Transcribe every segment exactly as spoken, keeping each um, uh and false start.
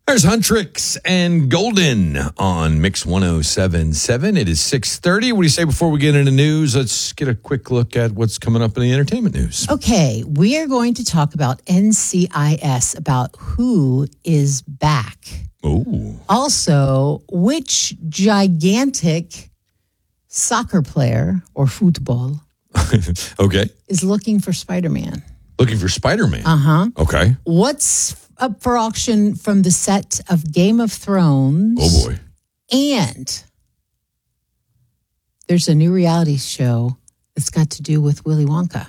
There's Huntrix and Golden on Mix one oh seven point seven. It is six thirty. What do you say before we get into news? Let's get a quick look at what's coming up in the entertainment news. Okay, we are going to talk about N C I S, about who is back. Ooh. Also, which gigantic soccer player or football okay. is looking for Spider-Man. Looking for Spider-Man? Uh-huh. Okay. What's up for auction from the set of Game of Thrones? Oh, boy. And there's a new reality show that's got to do with Willy Wonka.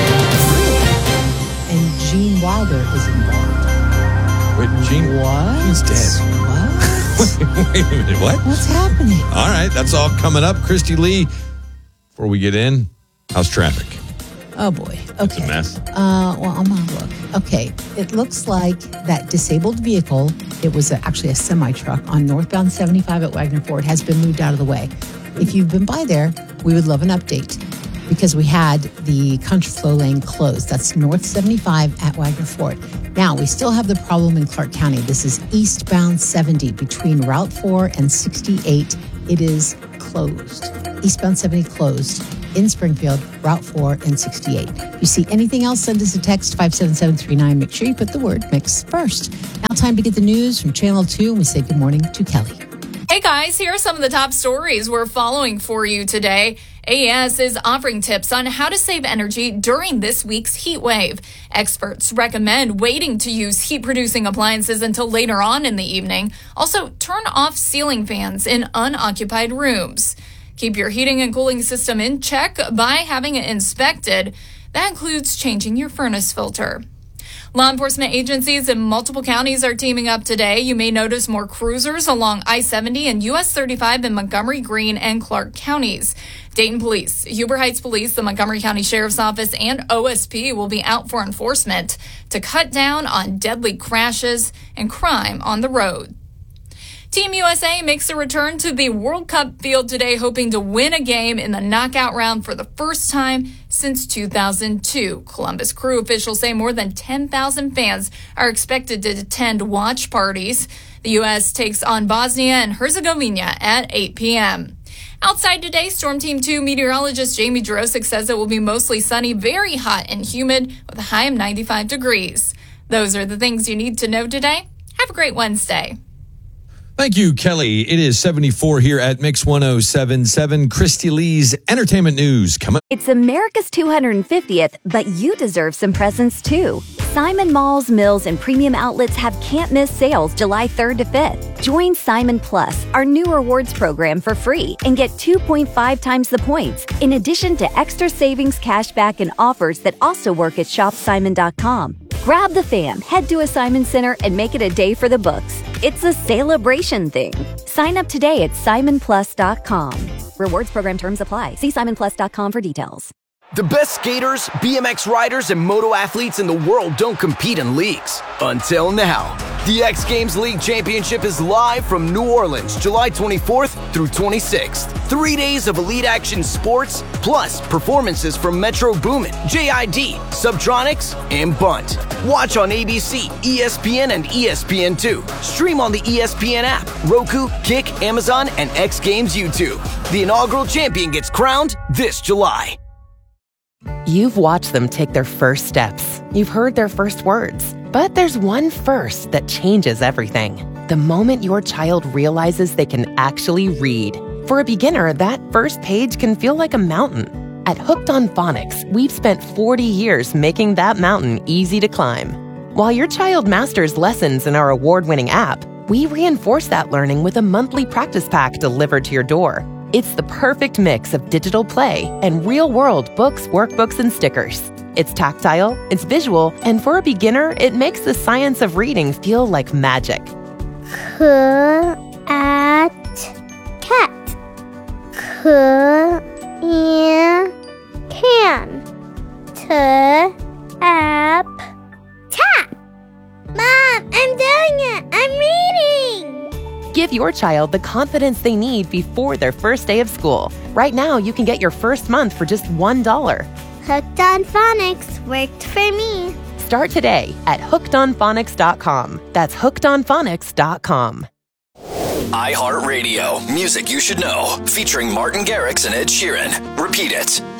And Gene Wilder is involved. Wait, Gene? What? He's dead. What? wait, wait a minute, what? What's happening? All right, that's all coming up. Christy Lee, before we get in, how's traffic? Oh, boy. Okay. It's a mess. Uh, well, I'm going to look. Okay. It looks like that disabled vehicle, it was a, actually a semi-truck on northbound seventy-five at Wagner Ford, has been moved out of the way. If you've been by there, we would love an update because we had the contraflow lane closed. That's north seventy-five at Wagner Ford. Now, we still have the problem in Clark County. This is eastbound seventy between Route four and sixty-eight. It is closed. Eastbound seventy closed. In Springfield, Route four and sixty-eight. If you see anything else, send us a text, five seven seven three nine. Make sure you put the word mix first. Now time to get the news from Channel two. We say good morning to Kelly. Hey guys, here are some of the top stories we're following for you today. A E S is offering tips on how to save energy during this week's heat wave. Experts recommend waiting to use heat-producing appliances until later on in the evening. Also, turn off ceiling fans in unoccupied rooms. Keep your heating and cooling system in check by having it inspected. That includes changing your furnace filter. Law enforcement agencies in multiple counties are teaming up today. You may notice more cruisers along I seventy and U S thirty-five in Montgomery, Greene, and Clark counties. Dayton Police, Huber Heights Police, the Montgomery County Sheriff's Office, and O S P will be out for enforcement to cut down on deadly crashes and crime on the road. Team U S A makes a return to the World Cup field today, hoping to win a game in the knockout round for the first time since two thousand two. Columbus Crew officials say more than ten thousand fans are expected to attend watch parties. The U S takes on Bosnia and Herzegovina at eight p.m. Outside today, Storm Team two meteorologist Jamie Jurosic says it will be mostly sunny, very hot and humid with a high of ninety-five degrees. Those are the things you need to know today. Have a great Wednesday. Thank you, Kelly. It is seventy-four here at Mix one oh seven point seven. Christy Lee's Entertainment News coming. It's America's two hundred fiftieth, but you deserve some presents too. Simon Malls, Mills, and Premium Outlets have can't-miss sales July third to fifth. Join Simon Plus, our new rewards program, for free and get two point five times the points, in addition to extra savings, cashback, and offers that also work at shop simon dot com. Grab the fam, head to a Simon Center, and make it a day for the books. It's a celebration thing. Sign up today at simon plus dot com. Rewards program terms apply. See simon plus dot com for details. The best skaters, B M X riders, and moto athletes in the world don't compete in leagues. Until now. The X Games League Championship is live from New Orleans, July twenty-fourth through twenty-sixth. Three days of elite action sports, plus performances from Metro Boomin, J I D, Subtronics, and Bunt. Watch on A B C, E S P N, and E S P N two. Stream on the E S P N app, Roku, Kick, Amazon, and X Games YouTube. The inaugural champion gets crowned this July. You've watched them take their first steps. You've heard their first words. But there's one first that changes everything. The moment your child realizes they can actually read. For a beginner, that first page can feel like a mountain. At Hooked on Phonics, we've spent forty years making that mountain easy to climb. While your child masters lessons in our award-winning app, we reinforce that learning with a monthly practice pack delivered to your door. It's the perfect mix of digital play and real-world books, workbooks, and stickers. It's tactile, it's visual, and for a beginner, it makes the science of reading feel like magic. C at cat. C in can. T app tap. Mom, I'm doing it. I'm reading. Give your child the confidence they need before their first day of school. Right now, you can get your first month for just one dollar. Hooked on Phonics worked for me. Start today at hooked on phonics dot com. That's hooked on phonics dot com. iHeartRadio, music you should know, featuring Martin Garrix and Ed Sheeran. Repeat it.